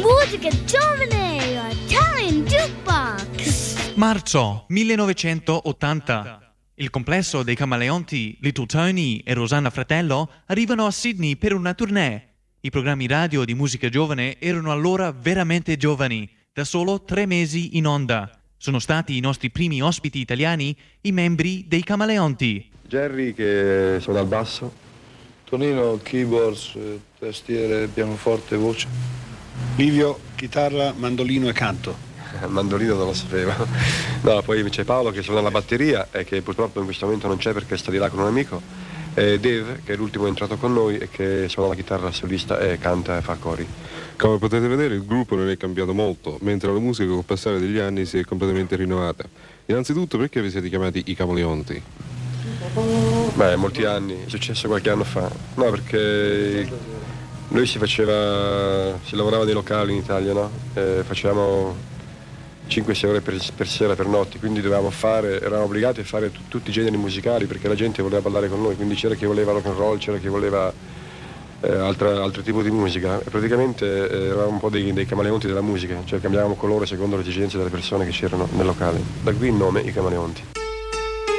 Musica giovane, Italian Jukebox. Marzo 1980. Il complesso dei Camaleonti, Little Tony e Rosanna Fratello arrivano a Sydney per una tournée. I programmi radio di musica giovane erano allora veramente giovani, da solo 3 mesi in onda. Sono stati i nostri primi ospiti italiani, i membri dei Camaleonti. Jerry che suona il basso, Tonino keyboards, tastiere, pianoforte, voce. Livio chitarra, mandolino e canto. il mandolino non lo sapevo. No, poi c'è Paolo che suona la batteria e che purtroppo in questo momento non c'è perché sta di là con un amico. E Dave che è l'ultimo entrato con noi e che suona la chitarra solista e canta e fa cori. Come potete vedere il gruppo non è cambiato molto, mentre la musica col passare degli anni si è completamente rinnovata. Innanzitutto perché vi siete chiamati i Camaleonti? Beh, molti anni, è successo qualche anno fa. No, perché noi si lavorava nei locali in Italia, no? Facevamo 5-6 ore per sera, per notti, quindi eravamo obbligati a fare tutti i generi musicali perché la gente voleva ballare con noi, quindi c'era chi voleva rock and roll, c'era chi voleva altro tipo di musica e praticamente eravamo un po' dei camaleonti della musica, cioè cambiavamo colore secondo le esigenze delle persone che c'erano nel locale. Da qui il nome, i Camaleonti.